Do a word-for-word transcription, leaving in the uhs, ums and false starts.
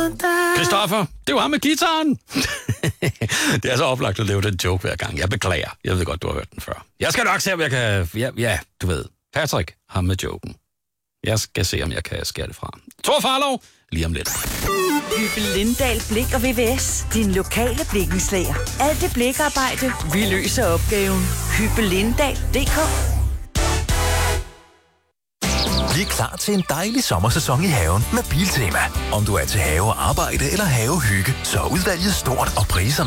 Christoffer, det var ham med guitaren. Det er så oplagt at lave den joke hver gang. Jeg beklager. Jeg ved godt, du har hørt den før. Jeg skal nok se, om jeg kan... Ja, ja du ved. Patrick, ham med joken. Jeg skal se, om jeg kan skære det fra. Tor Farlov, lige om lidt. Hyppe Lindahl Blik og V V S. Din lokale blikkenslager. Alt det blikarbejde, vi løser opgaven. Hyppe Lindahl punktum d k. Bliv klar til en dejlig sommersæson i haven med Biltema. Om du er til have og arbejde eller havehygge, så er udvalget stort og priserne